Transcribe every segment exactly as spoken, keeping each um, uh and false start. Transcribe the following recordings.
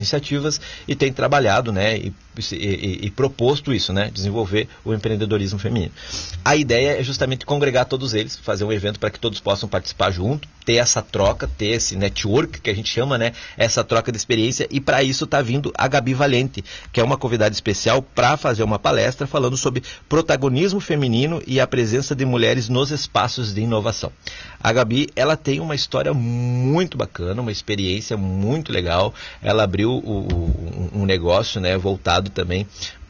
iniciativas e tem trabalhado, né, e, e, e proposto isso, né, desenvolver o empreendedorismo feminino. A ideia é justamente congregar todos eles, fazer um evento para que todos possam participar junto, ter essa troca, ter esse network que a gente chama, né, essa troca de experiência, e para isso está vindo a Gabi Valente, que é uma convidada especial para fazer uma palestra falando sobre protagonismo feminino e a presença de mulheres nos espaços de inovação. A Gabi, ela tem uma história muito bacana, uma experiência muito legal. Ela abriu o, o, um negócio, né, voltado também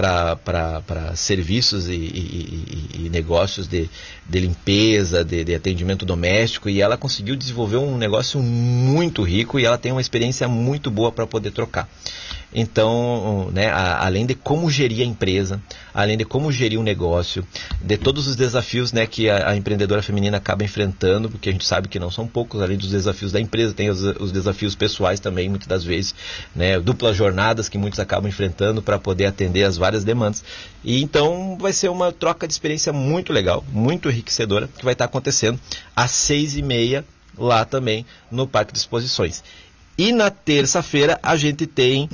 para serviços e, e, e negócios de, de limpeza, de, de atendimento doméstico, e ela conseguiu desenvolver um negócio muito rico e ela tem uma experiência muito boa para poder trocar. Então, né, a, além de como gerir a empresa, além de como gerir um negócio, de todos os desafios, né, que a, a empreendedora feminina acaba enfrentando, porque a gente sabe que não são poucos, além dos desafios da empresa, tem os, os desafios pessoais também, muitas das vezes, né, duplas jornadas que muitos acabam enfrentando para poder atender as várias demandas. E então vai ser uma troca de experiência muito legal, muito enriquecedora, que vai estar acontecendo às seis e meia lá também no Parque de Exposições. E na terça-feira a gente tem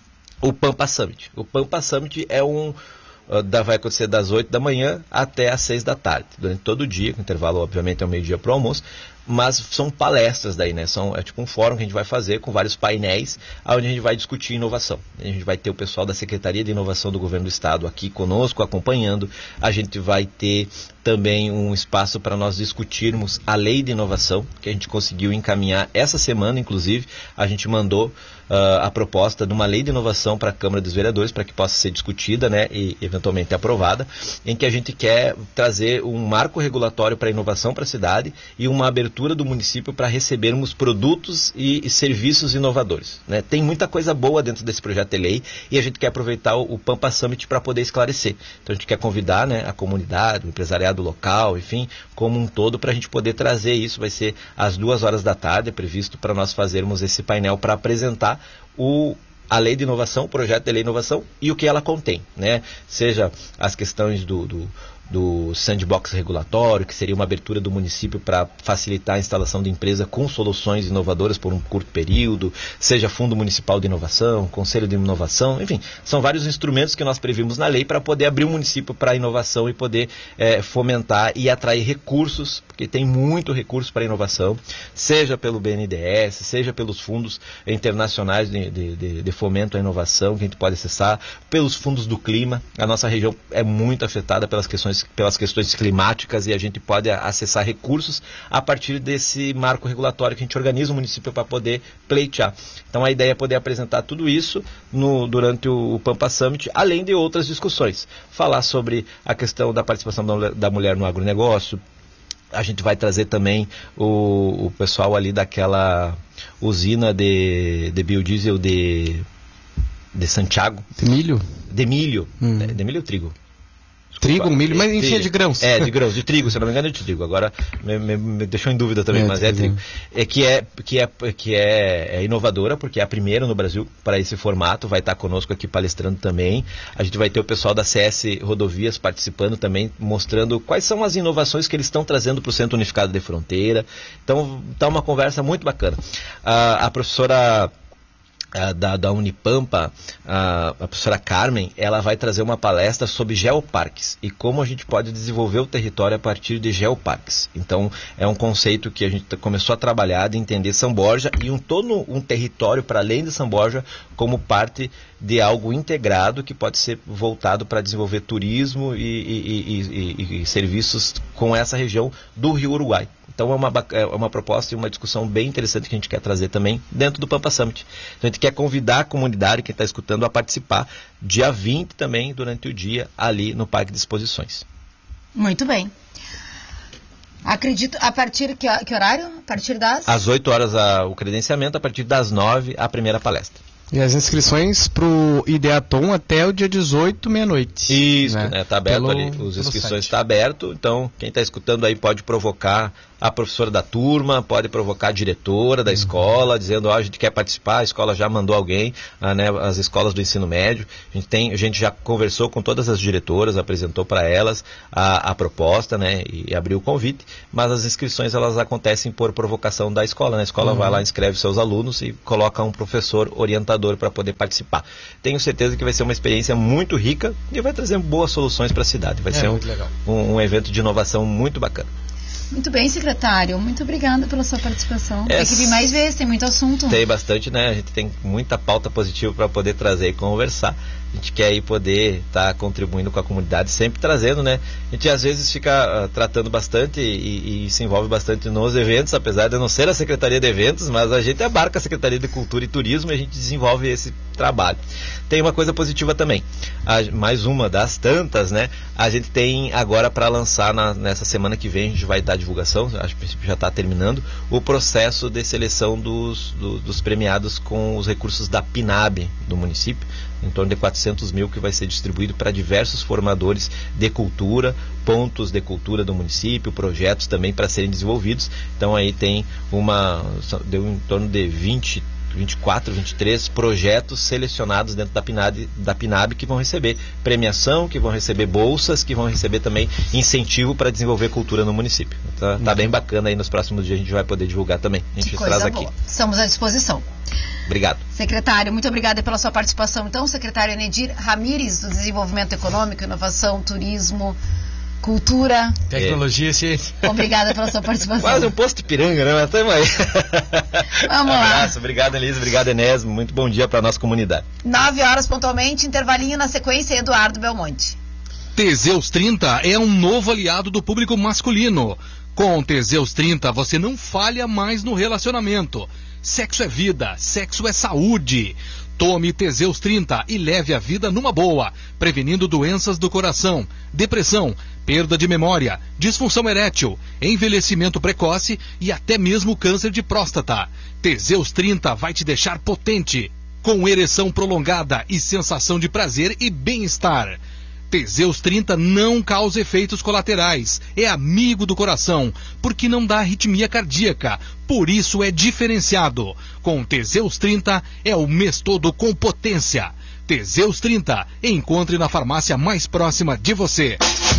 o Pampa Summit. O Pampa Summit é um, uh, da, vai acontecer das oito da manhã até às seis da tarde, durante todo o dia, com intervalo obviamente é o meio-dia para o almoço, mas são palestras daí, né? São, é tipo um fórum que a gente vai fazer com vários painéis, onde a gente vai discutir inovação. A gente vai ter o pessoal da Secretaria de Inovação do Governo do Estado aqui conosco, acompanhando. A gente vai ter também um espaço para nós discutirmos a lei de inovação, que a gente conseguiu encaminhar essa semana, inclusive. A gente mandou uh, a proposta de uma lei de inovação para a Câmara dos Vereadores, para que possa ser discutida, né, e eventualmente aprovada, em que a gente quer trazer um marco regulatório para a inovação para a cidade e uma abertura do município para recebermos produtos e, e serviços inovadores, né? Tem muita coisa boa dentro desse projeto de lei e a gente quer aproveitar o, o Pampa Summit para poder esclarecer. Então a gente quer convidar, né, a comunidade, o empresariado local, enfim, como um todo, para a gente poder trazer isso. Vai ser às duas horas da tarde, é previsto para nós fazermos esse painel para apresentar o a lei de inovação, o projeto de lei de inovação e o que ela contém, né? Seja as questões do, do, do sandbox regulatório, que seria uma abertura do município para facilitar a instalação de empresa com soluções inovadoras por um curto período, seja Fundo Municipal de Inovação, Conselho de Inovação, enfim, são vários instrumentos que nós previmos na lei para poder abrir o município para a inovação e poder é, fomentar e atrair recursos, porque tem muito recurso para inovação, seja pelo B N D E S, seja pelos fundos internacionais de, de, de, de fomento à inovação, que a gente pode acessar, pelos fundos do clima. A nossa região é muito afetada pelas questões, pelas questões climáticas e a gente pode acessar recursos a partir desse marco regulatório que a gente organiza o município para poder pleitear. Então a ideia é poder apresentar tudo isso no, durante o, o Pampa Summit, além de outras discussões. Falar sobre a questão da participação da, da mulher no agronegócio. A gente vai trazer também o, o pessoal ali daquela usina de, de biodiesel de, de Santiago. De milho? De milho. Hum. É, de milho ou trigo? Trigo, milho, mas enfim, é de grãos. É, de grãos, de trigo, se não me engano é de trigo. Agora me, me, me deixou em dúvida também, é, mas é trigo. É que, é, que, é, que é, é inovadora, porque é a primeira no Brasil para esse formato, vai estar conosco aqui palestrando também. A gente vai ter o pessoal da C S Rodovias participando também, mostrando quais são as inovações que eles estão trazendo para o Centro Unificado de Fronteira. Então, está uma conversa muito bacana. A, a professora... Da, da Unipampa, a, a professora Carmen, ela vai trazer uma palestra sobre geoparques e como a gente pode desenvolver o território a partir de geoparques. Então, é um conceito que a gente começou a trabalhar, de entender São Borja e um, todo um território para além de São Borja como parte de algo integrado que pode ser voltado para desenvolver turismo e, e, e, e, e serviços com essa região do Rio Uruguai. Então é uma, é uma proposta e uma discussão bem interessante que a gente quer trazer também dentro do Pampa Summit. Então a gente quer convidar a comunidade, quem está escutando, a participar dia vinte também, durante o dia, ali no Parque de Exposições. Muito bem. Acredito, a partir, que, que horário? A partir das? Às oito horas a, o credenciamento, a partir das nove a primeira palestra. E as inscrições para o Ideaton até o dia dezoito, meia-noite. Isso, né? Está aberto Pelo, ali, as inscrições estão abertas, então quem está escutando aí pode provocar a professora da turma, pode provocar a diretora da escola, dizendo, ó, oh, a gente quer participar, a escola já mandou alguém, ah, né, as escolas do ensino médio, a gente, tem, a gente já conversou com todas as diretoras, apresentou para elas a, a proposta, né, e, e abriu o convite, mas as inscrições elas acontecem por provocação da escola, né, a escola uhum. vai lá, inscreve seus alunos e coloca um professor orientador para poder participar. Tenho certeza que vai ser uma experiência muito rica e vai trazer boas soluções para a cidade, vai é, ser um, um, um evento de inovação muito bacana. Muito bem, secretário. Muito obrigada pela sua participação. É, tem que vir mais vezes, tem muito assunto. Tem bastante, né? A gente tem muita pauta positiva para poder trazer e conversar. A gente quer aí poder estar tá contribuindo com a comunidade, sempre trazendo, né? A gente às vezes fica uh, tratando bastante e, e se envolve bastante nos eventos, apesar de não ser a Secretaria de Eventos, mas a gente abarca a Secretaria de Cultura e Turismo e a gente desenvolve esse trabalho. Tem uma coisa positiva também, a, mais uma das tantas, né? A gente tem agora para lançar na, nessa semana que vem, a gente vai dar divulgação, acho que a princípio já está terminando, o processo de seleção dos, do, dos premiados com os recursos da PNAB do município, em torno de quatrocentos mil que vai ser distribuído para diversos formadores de cultura, pontos de cultura do município, projetos também para serem desenvolvidos. Então aí tem uma, deu em torno de vinte, vinte e quatro, vinte e três projetos selecionados dentro da PNAB, da PNAB que vão receber premiação, que vão receber bolsas, que vão receber também incentivo para desenvolver cultura no município. Tá, tá bem bacana aí, nos próximos dias a gente vai poder divulgar também. A gente que traz coisa aqui. Boa. Estamos à disposição. Obrigado. Secretário, muito obrigada pela sua participação. Então, secretário Enedir Ramires, do Desenvolvimento Econômico, Inovação, Turismo, Cultura. Tecnologia e ciência. Obrigada pela sua participação. Quase um posto de piranga, né? Mas estamos aí. Vamos lá. Um abraço. Obrigado, Elisa. Obrigado, Enésimo. Muito bom dia para a nossa comunidade. Nove horas pontualmente, intervalinho na sequência, Eduardo Belmonte. Teseus trinta é um novo aliado do público masculino. Com Teseus trinta, você não falha mais no relacionamento. Sexo é vida, sexo é saúde. Tome Teseus trinta e leve a vida numa boa, prevenindo doenças do coração, depressão, perda de memória, disfunção erétil, envelhecimento precoce e até mesmo câncer de próstata. Teseus trinta vai te deixar potente, com ereção prolongada e sensação de prazer e bem-estar. Teseus trinta não causa efeitos colaterais, é amigo do coração, porque não dá arritmia cardíaca, por isso é diferenciado. Com Teseus trinta é o mês todo com potência. Teseus trinta, encontre na farmácia mais próxima de você.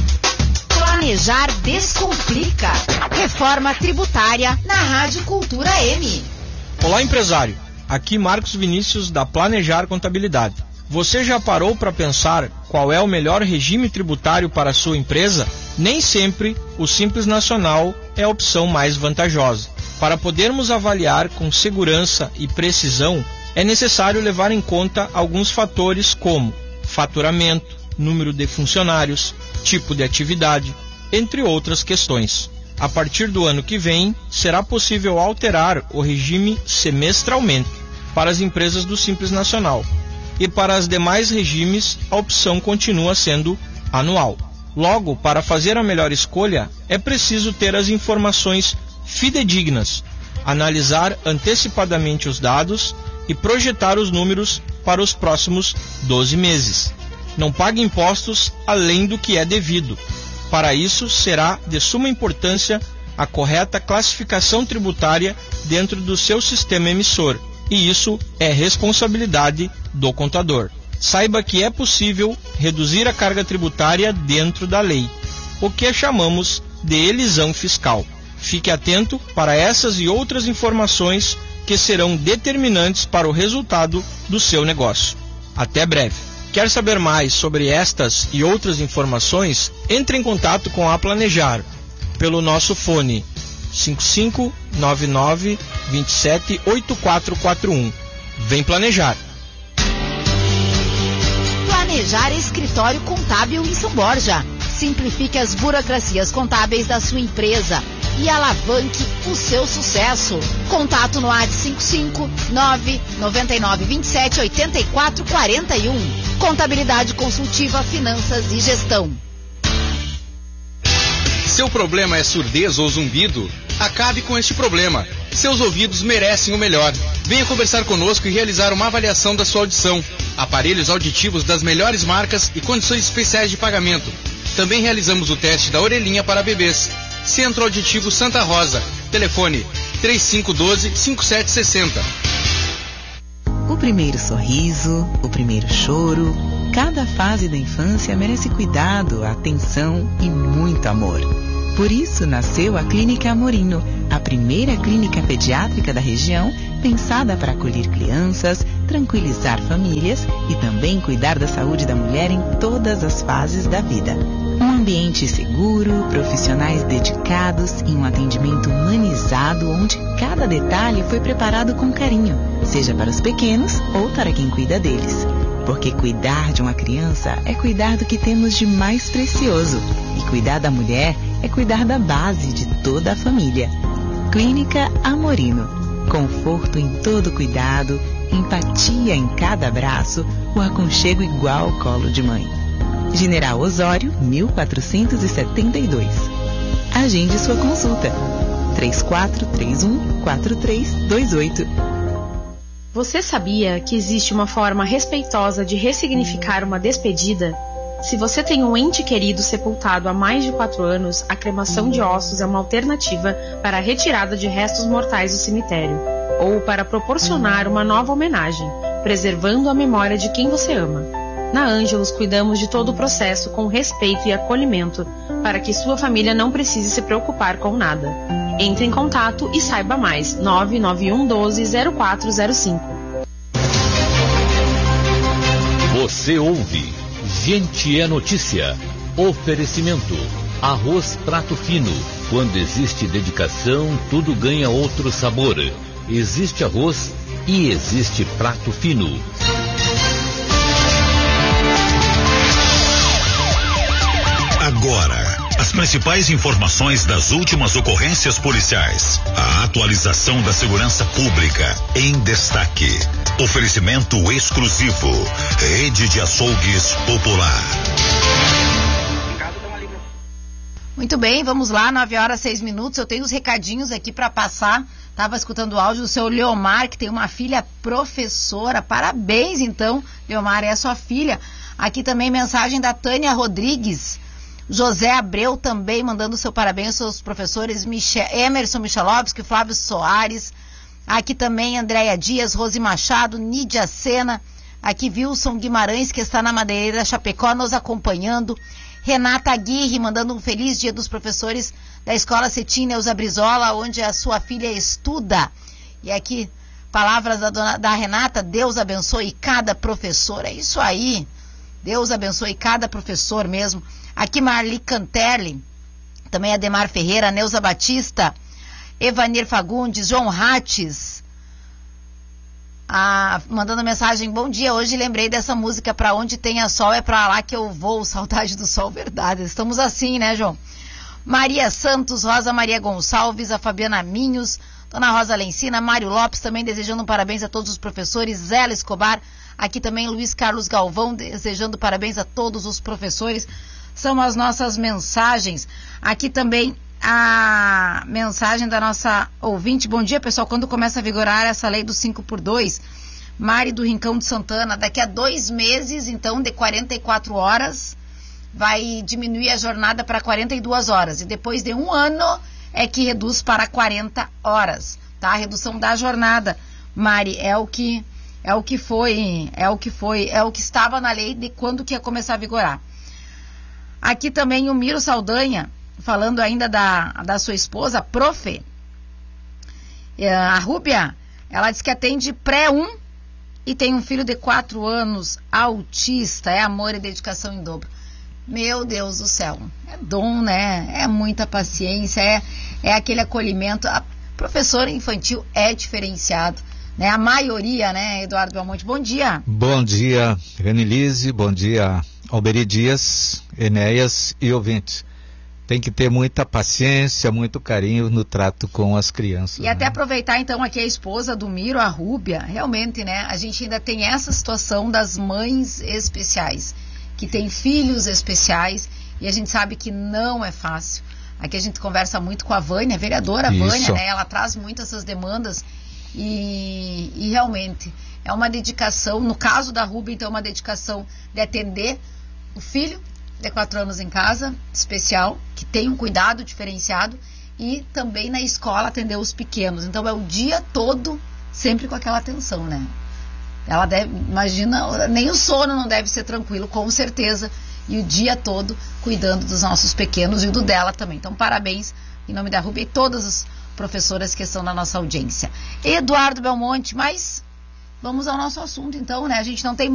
Planejar Descomplica. Reforma tributária na Rádio Cultura M. Olá, empresário. Aqui Marcos Vinícius da Planejar Contabilidade. Você já parou para pensar qual é o melhor regime tributário para a sua empresa? Nem sempre o Simples Nacional é a opção mais vantajosa. Para podermos avaliar com segurança e precisão, é necessário levar em conta alguns fatores como faturamento, número de funcionários, tipo de atividade, entre outras questões. A partir do ano que vem, será possível alterar o regime semestralmente para as empresas do Simples Nacional. E para os demais regimes, a opção continua sendo anual. Logo, para fazer a melhor escolha, é preciso ter as informações fidedignas, analisar antecipadamente os dados e projetar os números para os próximos doze meses. Não pague impostos além do que é devido. Para isso, será de suma importância a correta classificação tributária dentro do seu sistema emissor. E isso é responsabilidade do contador. Saiba que é possível reduzir a carga tributária dentro da lei, o que chamamos de elisão fiscal. Fique atento para essas e outras informações que serão determinantes para o resultado do seu negócio. Até breve. Quer saber mais sobre estas e outras informações? Entre em contato com a Planejar pelo nosso fone cinco cinco nove nove, dois sete, oito quatro quatro um. Vem planejar. Planejar Escritório Contábil em São Borja. Simplifique as burocracias contábeis da sua empresa e alavanque o seu sucesso. Contato no WhatsApp cinco cinco nove, nove nove dois sete, oito quatro quatro um. Contabilidade consultiva, finanças e gestão. Seu problema é surdez ou zumbido? Acabe com este problema. Seus ouvidos merecem o melhor. Venha conversar conosco e realizar uma avaliação da sua audição. Aparelhos auditivos das melhores marcas e condições especiais de pagamento. Também realizamos o teste da orelhinha para bebês. Centro Auditivo Santa Rosa. Telefone três cinco um dois, cinco sete seis zero. O primeiro sorriso, o primeiro choro, cada fase da infância merece cuidado, atenção e muito amor. Por isso nasceu a Clínica Amorino, a primeira clínica pediátrica da região, pensada para acolher crianças, tranquilizar famílias e também cuidar da saúde da mulher em todas as fases da vida. Um ambiente seguro, profissionais dedicados e um atendimento humanizado onde cada detalhe foi preparado com carinho, seja para os pequenos ou para quem cuida deles. Porque cuidar de uma criança é cuidar do que temos de mais precioso. E cuidar da mulher é cuidar da base de toda a família. Clínica Amorino. Conforto em todo cuidado, empatia em cada abraço, o aconchego igual ao colo de mãe. General Osório, mil quatrocentos e setenta e dois. Agende sua consulta. três quatro três um, quatro três dois oito. Você sabia que existe uma forma respeitosa de ressignificar uma despedida? Se você tem um ente querido sepultado há mais de quatro anos, a cremação de ossos é uma alternativa para a retirada de restos mortais do cemitério, ou para proporcionar uma nova homenagem, preservando a memória de quem você ama. Na Ângelos, cuidamos de todo o processo com respeito e acolhimento, para que sua família não precise se preocupar com nada. Entre em contato e saiba mais. nove nove um um dois zero quatro zero cinco. Você ouve Gente é Notícia. Oferecimento Arroz Prato Fino. Quando existe dedicação, tudo ganha outro sabor. Existe arroz e existe prato fino. Agora, as principais informações das últimas ocorrências policiais. A atualização da segurança pública em destaque. Oferecimento exclusivo. Rede de Açougues Popular. Muito bem, vamos lá, nove horas, seis minutos. Eu tenho os recadinhos aqui para passar. Estava escutando o áudio do seu Leomar, que tem uma filha professora. Parabéns, então, Leomar, é a sua filha. Aqui também mensagem da Tânia Rodrigues. José Abreu também mandando seu parabéns aos seus professores Michel, Emerson Michalovski, Flávio Soares. Aqui também Andréia Dias, Rose Machado, Nídia Sena. Aqui Wilson Guimarães, que está na Madeireira Chapecó, nos acompanhando. Renata Aguirre, mandando um feliz dia dos professores da Escola Cetim Neuza Brizola, onde a sua filha estuda. E aqui, palavras da, dona, da Renata, Deus abençoe cada professor. É isso aí, Deus abençoe cada professor mesmo. Aqui Marli Canterli, também Ademar Ferreira, Neuza Batista, Evanir Fagundes, João Rates, ah, mandando mensagem, bom dia, hoje lembrei dessa música, Pra Onde Tenha Sol é Pra Lá Que Eu Vou, saudade do sol, verdade, estamos assim, né, João? Maria Santos, Rosa Maria Gonçalves, a Fabiana Minhos, Dona Rosa Lencina, Mário Lopes, também desejando um parabéns a todos os professores, Zélia Escobar, aqui também Luiz Carlos Galvão, desejando parabéns a todos os professores. São as nossas mensagens. Aqui também a mensagem da nossa ouvinte. Bom dia, pessoal. Quando começa a vigorar essa lei do cinco por dois? Mari do Rincão de Santana. Daqui a dois meses, então, de quarenta e quatro horas, vai diminuir a jornada para quarenta e duas horas. E depois de um ano é que reduz para quarenta horas. Tá? A redução da jornada, Mari, é o que, é o que foi, é o que foi, é o que estava na lei de quando que ia começar a vigorar. Aqui também o Miro Saldanha, falando ainda da, da sua esposa, profe, a Rúbia, ela diz que atende pré um e tem um filho de quatro anos, autista, é amor e dedicação em dobro. Meu Deus do céu, é dom, né? É muita paciência, é, é aquele acolhimento. A professora infantil é diferenciado, né? A maioria, né, Eduardo Belmonte? Bom dia. Bom dia, Renilise, bom dia, Alberi Dias, Enéas e ouvintes. Tem que ter muita paciência, muito carinho no trato com as crianças. E né? até aproveitar então aqui a esposa do Miro, a Rúbia, realmente, né, a gente ainda tem essa situação das mães especiais, que tem filhos especiais, e a gente sabe que não é fácil. Aqui a gente conversa muito com a Vânia, a vereadora Isso. Vânia, né, ela traz muito essas demandas, e, e realmente é uma dedicação, no caso da Rúbia, então, uma dedicação de atender o filho de quatro anos em casa, especial, que tem um cuidado diferenciado, e também na escola atender os pequenos. Então é o dia todo sempre com aquela atenção, né? Ela deve, imagina, nem o sono não deve ser tranquilo, com certeza, e o dia todo cuidando dos nossos pequenos e o do dela também. Então parabéns em nome da Ruby e todas as professoras que estão na nossa audiência. Eduardo Belmonte, mas vamos ao nosso assunto então, né? A gente não tem